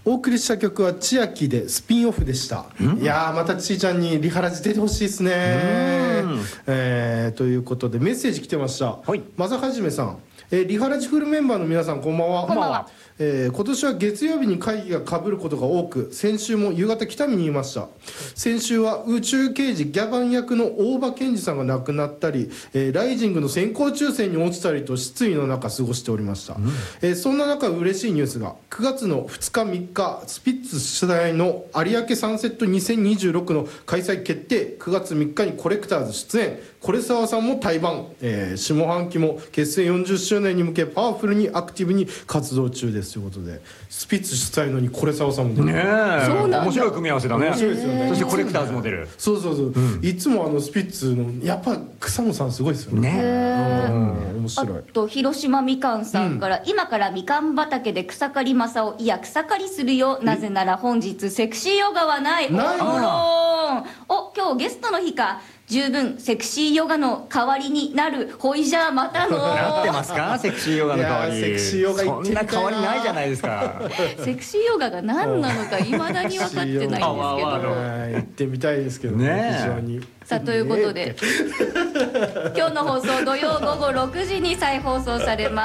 お送りした曲は千秋でスピンオフでした。いやー、またちーちゃんにリハラジ出てほしいですね。ということでメッセージ来てました。まさはじめさん、リハラジフルメンバーの皆さんこんばんは。 こんばんは。 今年は月曜日に会議が被ることが多く、先週も夕方北見にいました。先週は宇宙刑事ギャバン役の大場健二さんが亡くなったり、ライジングの先行抽選に落ちたりと失意の中過ごしておりました。そんな中嬉しいニュースが、9月の2日3日スピッツ主催の有明サンセット2026の開催決定。9月3日にコレクターズ出演、是澤さんも対バン、下半期も結成40周年に向けパワフルにアクティブに活動中ですということで、スピッツ主催のに是澤さんも出る。 面白い組み合わせだね。 面白いですよね。 そしてコレクターズも出る。 そうそうそう、いつもスピッツのやっぱ草野さんすごいですよね。面白い。 あと広島みかんさんから、今からみかん畑で草刈り正雄、いや草刈りするよ、なぜなら本日セクシーヨガはない。今日ゲストの日か。十分セクシーヨガの代わりになる。ほいじゃあまたの。 なってますか、セクシーヨガの代わり。 セクシーヨガそんな代わりないじゃないですか。 セクシーヨガが何なのかいまだに分かってないんですけど。 行ってみたいですけどね、非常に。 さあということで今日の放送土曜午後6時に再放送されます。